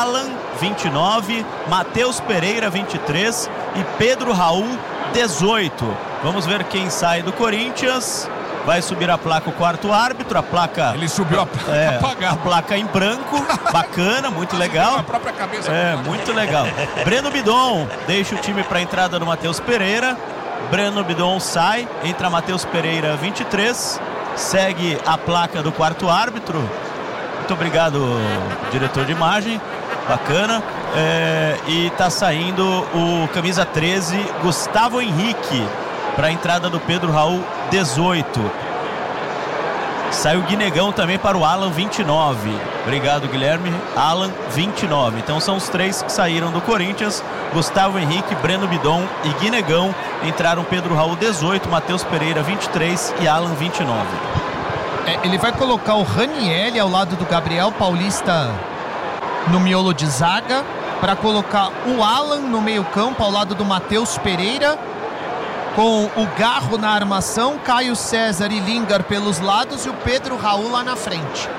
Alan, 29, Matheus Pereira, 23 e Pedro Raul, 18. Vamos ver quem sai do Corinthians. Vai subir a placa o quarto árbitro, a placa... Ele subiu a placa apagada. A placa em branco, bacana, muito legal. A própria cabeça. Muito legal. Breno Bidon deixa o time para a entrada do Matheus Pereira. Breno Bidon sai, entra Matheus Pereira, 23. Segue a placa do quarto árbitro. Muito obrigado, diretor de imagem. Bacana. E tá saindo o camisa 13, Gustavo Henrique, para a entrada do Pedro Raul, 18. Sai o Guinegão também para o Alan, 29. Obrigado, Guilherme. Alan, 29. Então são os três que saíram do Corinthians. Gustavo Henrique, Breno Bidon e Guinegão. Entraram Pedro Raul, 18, Matheus Pereira, 23 e Alan, 29. Ele vai colocar o Ranieri ao lado do Gabriel Paulista no miolo de zaga, para colocar o Alan no meio campo ao lado do Matheus Pereira, com o Garro na armação, Caio César e Lingard pelos lados e o Pedro Raul lá na frente.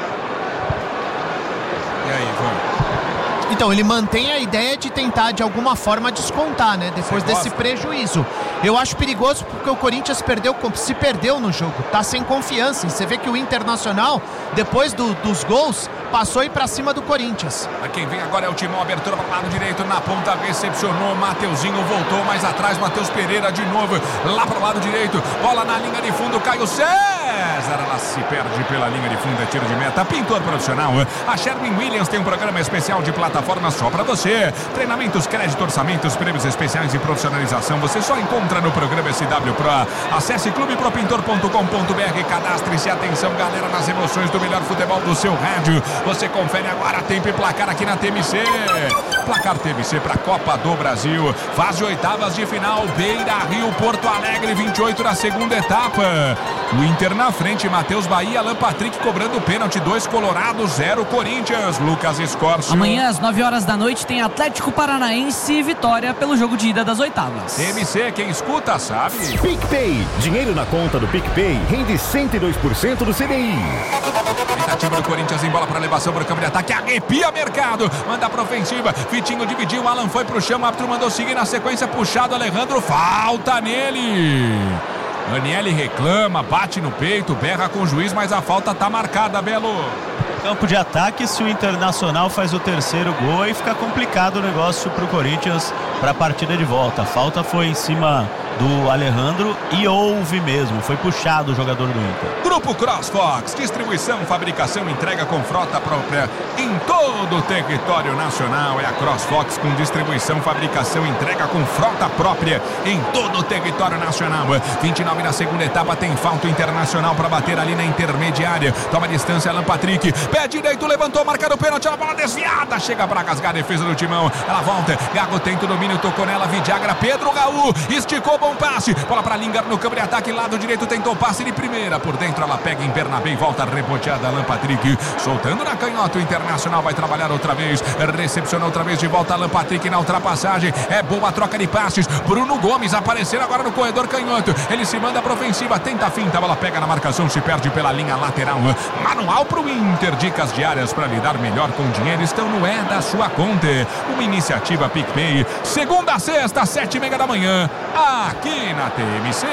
E aí, vamos? Então, ele mantém a ideia de tentar de alguma forma descontar, né? Depois desse prejuízo. Eu acho perigoso porque o Corinthians se perdeu no jogo, tá sem confiança. E você vê que o Internacional, depois dos gols, passou aí pra cima do Corinthians. Quem vem agora é o Timão, abertura para o lado direito, na ponta recepcionou, Mateuzinho voltou mais atrás, Matheus Pereira de novo, lá para o lado direito, bola na linha de fundo, Caio César, ela se perde pela linha de fundo, é tiro de meta, pintor profissional. A Sherwin Williams tem um programa especial de plataforma só para você, treinamentos, crédito, orçamentos, prêmios especiais e profissionalização, você só encontra no programa SW Pro. Acesse clubepropintor.com.br, cadastre-se, atenção galera, nas emoções do melhor futebol do seu rádio. Você confere agora tempo e placar aqui na TMC. Placar TMC para a Copa do Brasil. Fase oitavas de final. Beira Rio, Porto Alegre, 28 da segunda etapa. O Inter na frente, Matheus Bahia, Alan Patrick cobrando pênalti. 2 Colorado, 0 Corinthians. Lucas Escorcio. Amanhã às 9 horas da noite tem Atlético Paranaense e Vitória pelo jogo de ida das oitavas. TMC, quem escuta sabe. PicPay. Dinheiro na conta do PicPay rende 102% do CDI. Tentativa do Corinthians em bola para elevação para o campo de ataque, arrepia mercado, manda para ofensiva, Vitinho dividiu, Alan foi pro chão, o árbitro mandou seguir na sequência, puxado, Alejandro, falta nele. Ranieri reclama, bate no peito, berra com o juiz, mas a falta tá marcada, Belo. Campo de ataque, se o Internacional faz o terceiro gol, aí fica complicado o negócio pro Corinthians para a partida de volta. A falta foi em cima do Alejandro e houve mesmo, foi puxado o jogador do Inter. Grupo CrossFox, distribuição, fabricação, entrega com frota própria em todo o território nacional. É a CrossFox com distribuição, fabricação, entrega com frota própria em todo o território nacional. 29 na segunda etapa, tem falta Internacional para bater ali na intermediária. Toma distância, Alan Patrick, pé direito, levantou, marcado o pênalti, a bola desviada, chega para rasgar a defesa do Timão. Ela volta, Gago tenta o domínio, tocou nela, Vidagra, Pedro Raul, esticou, bom passe, bola para Lingard no campo de ataque, lado direito, tentou passe de primeira, por dentro ela pega em Bernabé e volta reboteada, Alan Patrick, soltando na canhota, o Internacional vai trabalhar outra vez, recepcionou outra vez de volta, Alan Patrick na ultrapassagem, é boa a troca de passes, Bruno Gomes aparecendo agora no corredor canhoto, ele se manda para ofensiva, tenta a finta, a bola pega na marcação, se perde pela linha lateral, manual para o Inter, dicas diárias para lidar melhor com dinheiro, estão no da sua conta, uma iniciativa PicPay, segunda a sexta, 7h30 da manhã, aqui na TMC.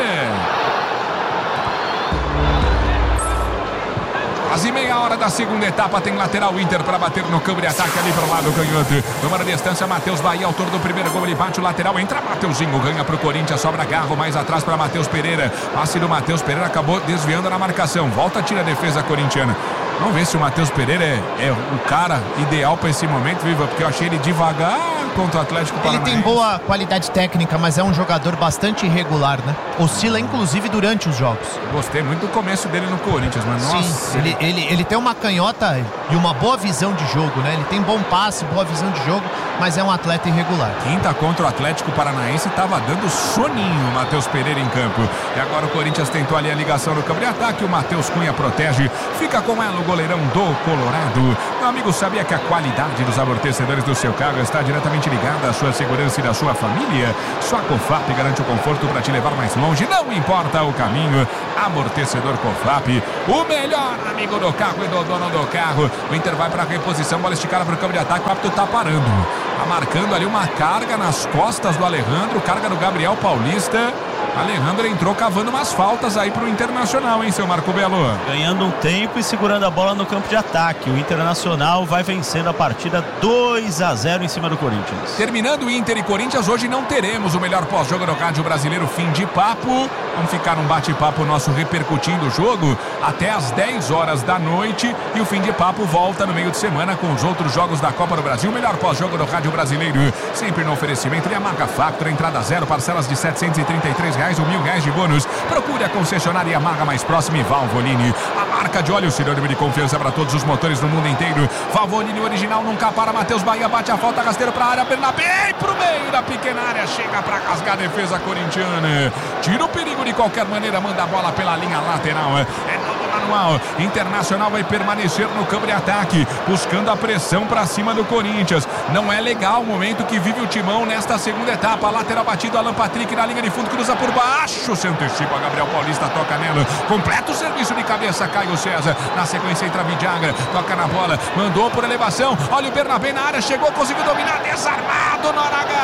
Quase meia hora da segunda etapa, tem lateral Inter para bater no campo de ataque ali para o lado canhoto. Toma a distância, Matheus Bahia, autor do primeiro gol, ele bate o lateral, entra Mateuzinho, ganha para o Corinthians, sobra Garro, mais atrás para Matheus Pereira. Passe do Matheus Pereira, acabou desviando na marcação, volta, tira a defesa corintiana. Vamos ver se o Matheus Pereira é o cara ideal para esse momento, Viva, porque eu achei ele devagar contra o Atlético Paranaense. Ele tem boa qualidade técnica, mas é um jogador bastante irregular, né? Oscila inclusive durante os jogos. Gostei muito do começo dele no Corinthians, mas nossa. Sim, ele tem uma canhota e uma boa visão de jogo, né? Ele tem bom passe, boa visão de jogo, mas é um atleta irregular. Quinta contra o Atlético Paranaense, estava dando soninho o Matheus Pereira em campo. E agora o Corinthians tentou ali a ligação no campo de ataque, o Matheus Cunha protege, fica com ela o goleirão do Colorado. Meu amigo, sabia que a qualidade dos amortecedores do seu carro está diretamente ligada à sua segurança e da sua família? Sua Cofap garante o conforto para te levar mais longe. longe, não importa o caminho. Amortecedor Confap, o melhor amigo do carro e do dono do carro. O Inter vai para a reposição, bola esticada para o campo de ataque, o árbitro tá parando. Tá marcando ali uma carga nas costas do Alejandro, carga do Gabriel Paulista. Alejandro entrou cavando umas faltas aí pro Internacional, hein, seu Marco Belo? Ganhando um tempo e segurando a bola no campo de ataque. O Internacional vai vencendo a partida 2-0 em cima do Corinthians. Terminando Inter e Corinthians, hoje não teremos o melhor pós-jogo do rádio brasileiro, fim de papo. Vamos ficar num bate-papo nosso repercutindo o jogo até às 10 horas da noite. E o fim de papo volta no meio de semana com os outros jogos da Copa do Brasil. O melhor pós-jogo do rádio brasileiro, sempre no oferecimento de Yamaha Factor, entrada zero, parcelas de R$733 ou R$1.000 de bônus. Procure a concessionária Yamaha mais próxima e Valvoline, a marca de óleo sinônimo de confiança para todos os motores no mundo inteiro. Valvoline original, nunca para. Matheus Bahia bate a falta, rasteiro para a área, Bernabé pro meio da pequena área, chega para rasgar a defesa corintiana. Tira o perigo de qualquer maneira, manda a bola pela linha lateral. Manual. Internacional vai permanecer no campo de ataque, buscando a pressão para cima do Corinthians. Não é legal o momento que vive o Timão nesta segunda etapa. Lateral batido, Alan Patrick na linha de fundo, cruza por baixo, se antecipa, Gabriel Paulista toca nela, completa o serviço de cabeça, Caio César, na sequência entra Vidiaga, toca na bola, mandou por elevação, olha o Bernabé na área, chegou, conseguiu dominar, desarmado,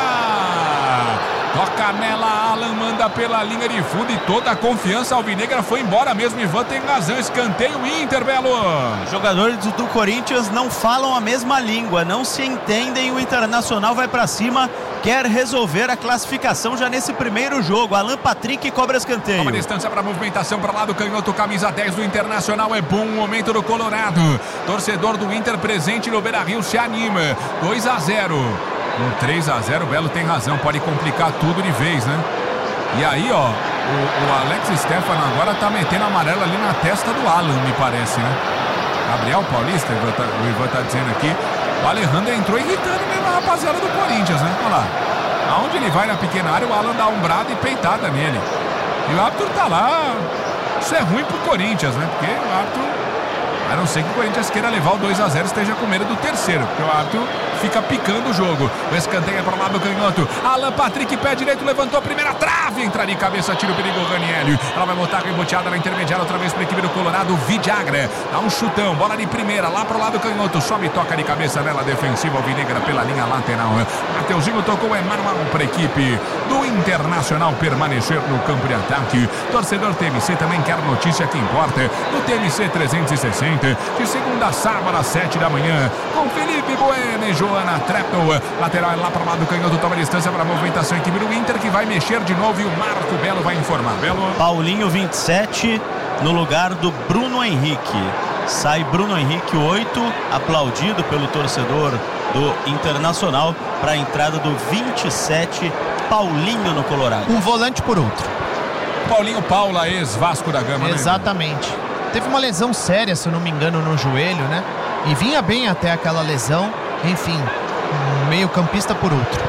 Noraga, toca nela, Alan manda pela linha de fundo e toda a confiança alvinegra foi embora mesmo. Ivan tem razão, escanteio Inter, Belo. Os jogadores do Corinthians não falam a mesma língua, não se entendem. O Internacional vai pra cima, quer resolver a classificação já nesse primeiro jogo. Alan Patrick cobra escanteio. Uma distância para movimentação para lá do canhoto, camisa 10 do Internacional. É bom o momento do Colorado. Torcedor do Inter presente no Beira-Rio se anima. 2-0. Um 3-0, o Belo tem razão, pode complicar tudo de vez, né? E aí, ó, o Alex Stefano agora tá metendo amarelo ali na testa do Alan, me parece, né? Gabriel Paulista, o Ivan tá dizendo aqui, o Alejandro entrou irritando mesmo a rapaziada do Corinthians, né? Olha lá, aonde ele vai na pequena área, o Alan dá um brado e peitada nele. E o árbitro tá lá, isso é ruim pro Corinthians, né? Porque o árbitro, a não ser que o Corinthians queira levar o 2-0, esteja com medo do terceiro, porque o árbitro fica picando o jogo. O escanteio é para lá do canhoto. Alan Patrick, pé direito, levantou a primeira trave, entra de cabeça, tira o perigo, Ranieri. Ela vai botar reboteada na intermediária, outra vez para a equipe do Colorado. Vidiagra, dá um chutão, bola de primeira, lá pro lado canhoto, sobe e toca de cabeça nela, defensiva alvinegra pela linha lateral. Mateuzinho tocou, é manual para a equipe do Internacional permanecer no campo de ataque. Torcedor TMC também quer notícia que importa. No TMC 360, de segunda a sábado às 7 da manhã, com Felipe Bueno e Joana Treptow. Lateral é lá para lá do canhoto, toma distância para a movimentação, equipe do Inter que vai mexer de novo e o Marco Belo vai informar. Belo. Paulinho 27 no lugar do Bruno Henrique. Sai Bruno Henrique 8, aplaudido pelo torcedor do Internacional, para a entrada do 27, Paulinho no Colorado. Um volante por outro. Paulinho Paula, ex-Vasco da Gama. Exatamente. Né? Teve uma lesão séria, se eu não me engano, no joelho, né? E vinha bem até aquela lesão. Enfim, um meio-campista por outro.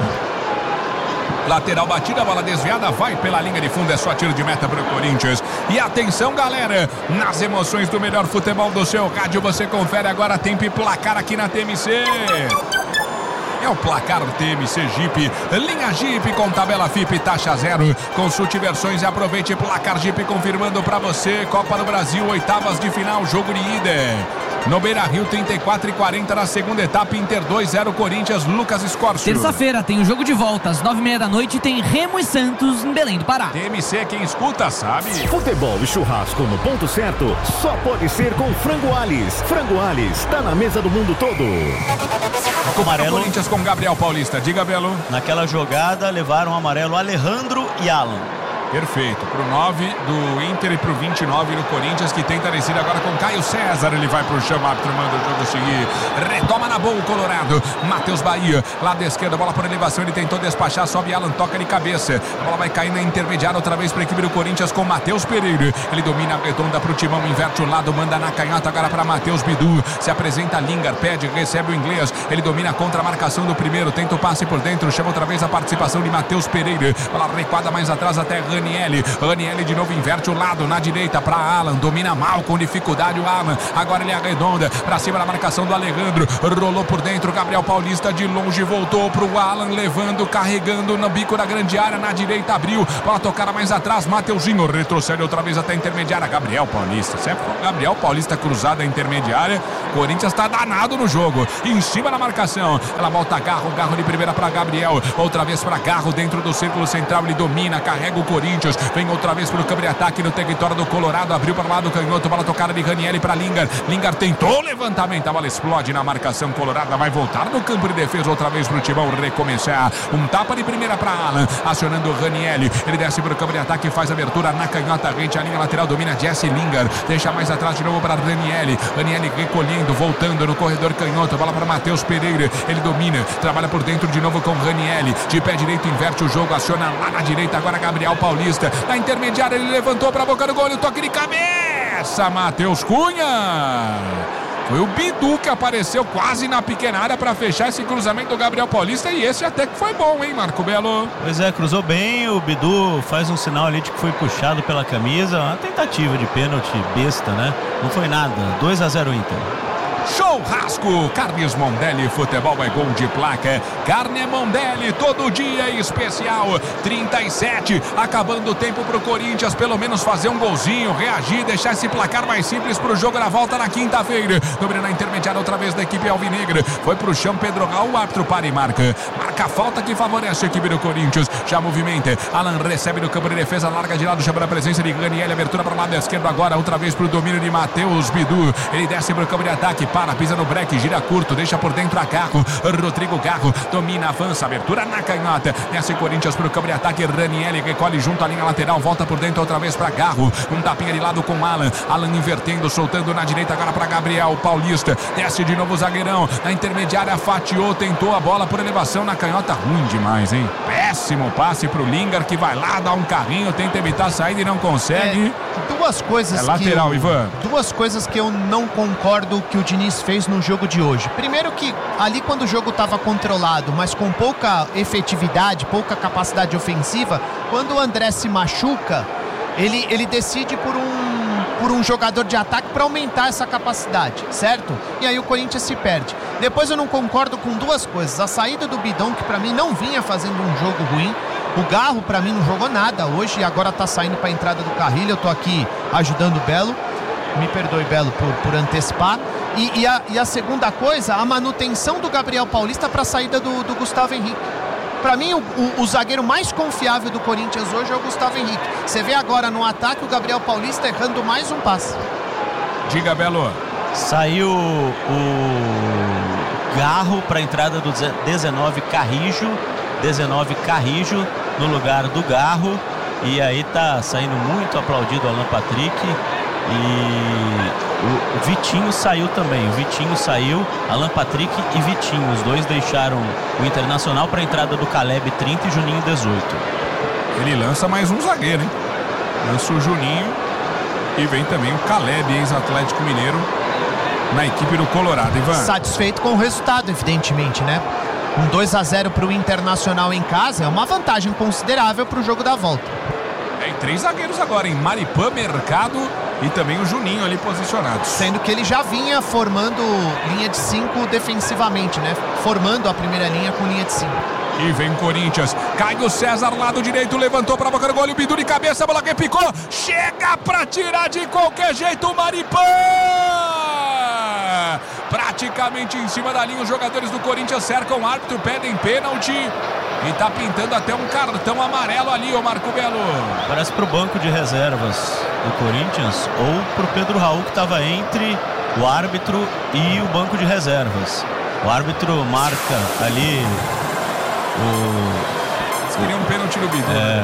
Lateral batida, bola desviada, vai pela linha de fundo, é só tiro de meta para o Corinthians. E atenção, galera, nas emoções do melhor futebol do seu rádio, você confere agora tempo e placar aqui na TMC. É o placar TMC Jeep, linha Jeep com tabela FIP taxa zero. Consulte versões e aproveite placar Jeep confirmando para você. Copa do Brasil, oitavas de final, jogo de ida. No Beira-Rio, 34:40 na segunda etapa, Inter 2-0 Corinthians, Lucas Escorcio. Terça-feira tem o jogo de volta, às 9h30 da noite, tem Remo e Santos em Belém do Pará. TMC, quem escuta sabe. Futebol e churrasco no ponto certo só pode ser com Frango Alis. Frango Alis, tá na mesa do mundo todo. Amarelo. Corinthians com Gabriel Paulista, diga, Belo. Naquela jogada levaram amarelo Alejandro e Alan. Perfeito, pro 9 do Inter e pro 29 do Corinthians, que tenta descer agora com Caio César, ele vai pro chão, árbitro manda o jogo seguir, retoma na boa o Colorado, Matheus Bahia, lado esquerdo, bola por elevação, ele tentou despachar, sobe Alan, toca de cabeça, a bola vai cair na intermediária, outra vez pra equipe do Corinthians com Matheus Pereira, ele domina a redonda pro Timão, inverte o lado, manda na canhota agora pra Matheus Bidu, se apresenta Lingard, pede, recebe o inglês, ele domina contra a marcação do primeiro, tenta o passe por dentro, chama outra vez a participação de Matheus Pereira, bola recuada mais atrás até Ranieri. Ranieri de novo inverte o lado na direita para Alan. Domina mal, com dificuldade o Alan. Agora ele arredonda para cima da marcação do Alejandro. Rolou por dentro, Gabriel Paulista de longe voltou pro Alan, levando, carregando no bico da grande área. Na direita abriu, para tocar mais atrás. Mateuzinho retrocede outra vez até a intermediária. Gabriel Paulista, sempre Gabriel Paulista cruzada a intermediária. Corinthians está danado no jogo. Em cima da marcação, ela volta Garro de primeira para Gabriel. Outra vez para Garro dentro do círculo central. Ele domina, carrega o Corinthians. Vem outra vez para o câmbio de ataque no território do Colorado. Abriu para o lado canhoto, bola tocada de Ranieri para Lingard. Lingard tentou o levantamento, a bola explode na marcação colorada. Vai voltar no campo de defesa outra vez para o Timão recomeçar. Um tapa de primeira para Alan, acionando o Ranieri. Ele desce para o campo de ataque, faz abertura na canhota rente. A linha lateral domina Jesse Lingard. Deixa mais atrás de novo para Ranieri. Ranieri recolhendo, voltando no corredor canhoto. Bola para Matheus Pereira. Ele domina, trabalha por dentro de novo com Ranieri. De pé direito inverte o jogo, aciona lá na direita. Agora Gabriel Paulista. Na intermediária ele levantou para a boca do gol. O toque de cabeça, Matheus Cunha. Foi o Bidu que apareceu quase na pequena área para fechar esse cruzamento do Gabriel Paulista. E esse até que foi bom, hein, Marco Belo? Pois é, cruzou bem. O Bidu faz um sinal ali de que foi puxado pela camisa. Uma tentativa de pênalti besta, né? Não foi nada. 2-0 Inter. Churrasco, Carnes Mondelli, futebol é gol de placa. Carne Mondelli, todo dia especial. 37, acabando o tempo pro Corinthians, pelo menos fazer um golzinho, reagir, deixar esse placar mais simples pro jogo na volta na quinta-feira. Domina na intermediária outra vez da equipe alvinegra. Foi pro chão Pedro Raul, o árbitro para e marca. Marca a falta que favorece a equipe do Corinthians. Já movimenta, Alan recebe no campo de defesa, larga de lado, chama a presença de Ranieri, abertura para o lado esquerdo agora, outra vez pro domínio de Matheus Bidu. Ele desce pro campo de ataque, pisa no break, gira curto, deixa por dentro a Garro. Rodrigo Garro domina, avança, abertura na canhota. Desce Corinthians pro campo de ataque. Ranieri recolhe junto à linha lateral, volta por dentro outra vez para Garro. Um tapinha de lado com Alan. Alan invertendo, soltando na direita agora para Gabriel Paulista. Desce de novo o zagueirão. Na intermediária, fatiou, tentou a bola por elevação na canhota. Ruim demais, hein? Péssimo passe pro Lingard, que vai lá, dá um carrinho, tenta evitar a saída e não consegue. Duas coisas. É lateral, Ivan. Duas coisas que eu não concordo que o Diniz fez no jogo de hoje. Primeiro que ali quando o jogo estava controlado, mas com pouca efetividade, pouca capacidade ofensiva, quando o André se machuca, ele decide por um jogador de ataque para aumentar essa capacidade, certo? E aí o Corinthians se perde. Depois eu não concordo com duas coisas. A saída do Bidon, que para mim não vinha fazendo um jogo ruim. O Garro para mim não jogou nada hoje e agora tá saindo para a entrada do Carrilho. Eu tô aqui ajudando o Belo. Me perdoe, Belo, por antecipar. E a segunda coisa, a manutenção do Gabriel Paulista para a saída do Gustavo Henrique. Para mim, o zagueiro mais confiável do Corinthians hoje é o Gustavo Henrique. Você vê agora no ataque o Gabriel Paulista errando mais um passe. Diga, Belo. Saiu o Garro para a entrada do 19 Carrijo no lugar do Garro. E aí tá saindo muito aplaudido o Alan Patrick. E o Vitinho saiu também. O Vitinho saiu, Alan Patrick e Vitinho. Os dois deixaram o Internacional para a entrada do Caleb 30 e Juninho 18. Ele lança mais um zagueiro, hein? Lança o Juninho e vem também o Caleb, ex-Atlético Mineiro, na equipe do Colorado. Ivan. Satisfeito com o resultado, evidentemente, né? Um 2-0 para o Internacional em casa é uma vantagem considerável para o jogo da volta. Tem 3 zagueiros agora, em Maripã, Mercado e também o Juninho ali posicionados. Sendo que ele já vinha formando linha de 5 defensivamente, né? Formando a primeira linha com linha de 5. E vem Corinthians, Caio César, lado direito, levantou para a boca do gol, o Bidu de cabeça, a bola que picou, chega para tirar de qualquer jeito o Maripã! Praticamente em cima da linha, os jogadores do Corinthians cercam o árbitro, pedem pênalti e tá pintando até um cartão amarelo ali, ô Marco Belo. Parece pro banco de reservas do Corinthians ou pro Pedro Raul, que estava entre o árbitro e o banco de reservas. O árbitro marca ali Eles queriam um pênalti no Bidu.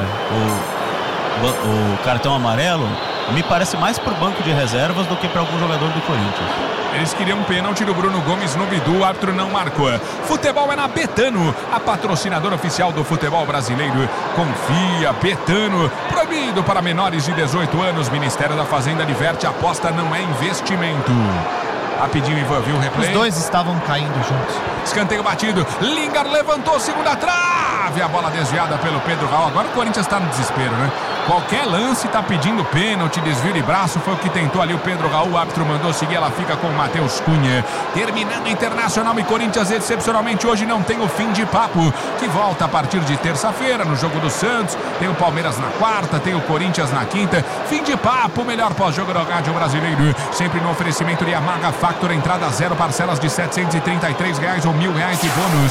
O cartão amarelo. Me parece mais pro banco de reservas do que para algum jogador do Corinthians. Eles queriam um pênalti do Bruno Gomes no Bidu, o árbitro não marcou. Futebol é na Betano, a patrocinadora oficial do futebol brasileiro. Confia, Betano, proibido para menores de 18 anos. Ministério da Fazenda adverte, aposta não é investimento. Rapidinho, Ivan, viu o replay? Os dois estavam caindo juntos. Escanteio batido, Lingard levantou, segunda trave, a bola desviada pelo Pedro Raul. Agora o Corinthians está no desespero, né? Qualquer lance tá pedindo pênalti, desvio de braço, foi o que tentou ali o Pedro Raul, o árbitro mandou seguir, ela fica com o Matheus Cunha. Terminando Internacional e Corinthians, excepcionalmente hoje não tem o fim de papo, que volta a partir de terça-feira no jogo do Santos, tem o Palmeiras na quarta, tem o Corinthians na quinta, fim de papo, o melhor pós-jogo do rádio brasileiro, sempre no oferecimento de Yamaha Factor, entrada 0, parcelas de R$ 733 ou R$ 1.000 de bônus.